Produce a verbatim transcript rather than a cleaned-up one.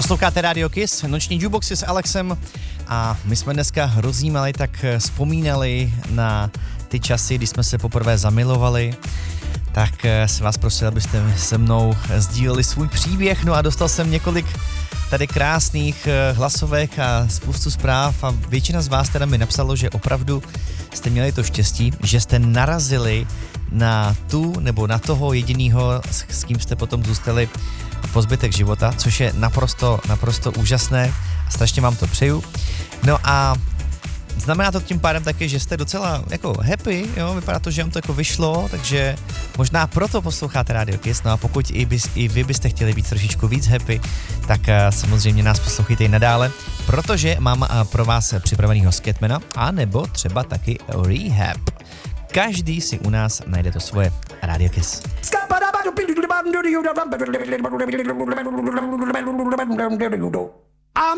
Posloucháte Radio Kiss, noční jukeboxy s Alexem a my jsme dneska rozjímali, tak vzpomínali na ty časy, kdy jsme se poprvé zamilovali, tak se vás prosil, abyste se mnou sdíleli svůj příběh, no a dostal jsem několik tady krásných hlasovek a spoustu zpráv a většina z vás teda mi napsalo, že opravdu jste měli to štěstí, že jste narazili na tu nebo na toho jedinýho, s kým jste potom zůstali po zbytek života, což je naprosto, naprosto úžasné a strašně vám to přeju. No a znamená to tím pádem taky, že jste docela jako happy, jo, vypadá to, že vám to jako vyšlo, takže možná proto posloucháte Radio Kiss, no a pokud i, bys, i vy byste chtěli být trošičku víc happy, tak uh, samozřejmě nás poslouchejte i nadále, protože mám uh, pro vás připravenýho Skatmana, a nebo třeba taky Rehab. Každý si u nás najde to svoje Radio Kiss.